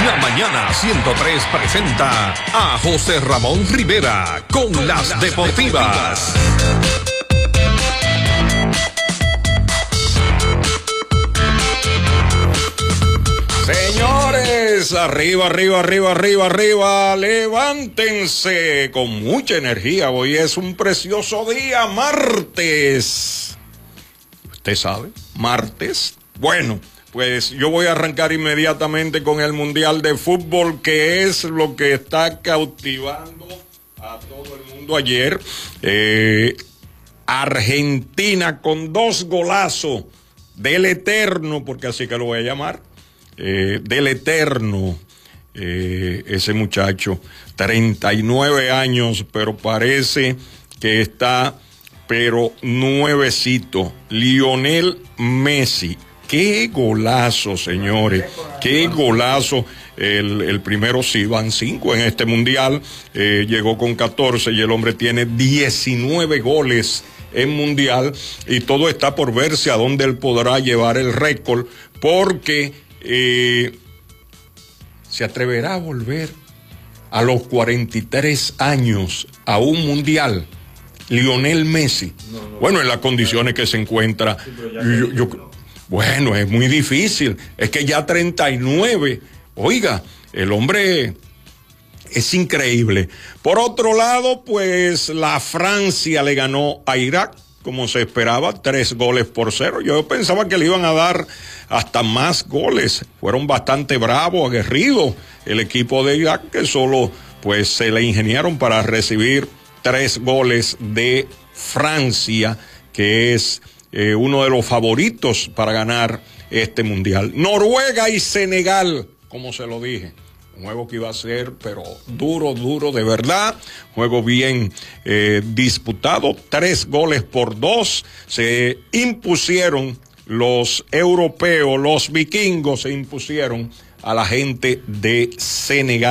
La Mañana 103 presenta a José Ramón Rivera con las deportivas. Señores, arriba, arriba, arriba, arriba, arriba, levántense con mucha energía. Hoy es un precioso día, martes. ¿Usted sabe? Martes. Bueno, pues yo voy a arrancar inmediatamente con el Mundial de Fútbol, que es lo que está cautivando a todo el mundo ayer. Argentina con 2 golazos del Eterno, porque así que lo voy a llamar. Del Eterno, ese muchacho, 39 años, pero parece que está, pero nuevecito, Lionel Messi. ¡Qué golazo, señores! ¡Qué golazo! El primero sí van 5 en este mundial, llegó con 14 y el hombre tiene 19 goles en mundial, y todo está por verse a dónde él podrá llevar el récord, porque se atreverá a volver a los 43 años a un mundial, Lionel Messi. Bueno, en las condiciones que se encuentra, bueno, es muy difícil. Es que ya 39, oiga, el hombre es increíble. Por otro lado, pues la Francia le ganó a Irak, como se esperaba, 3-0. Yo pensaba que le iban a dar hasta más goles. Fueron bastante bravos, aguerridos el equipo de Irak, que solo pues se le ingeniaron para recibir 3 goles de Francia, que es uno de los favoritos para ganar este mundial. Noruega y Senegal, como se lo dije. Un juego que iba a ser, pero duro, duro de verdad. Juego bien disputado. 3-2. Se impusieron los europeos, los vikingos se impusieron a la gente de Senegal.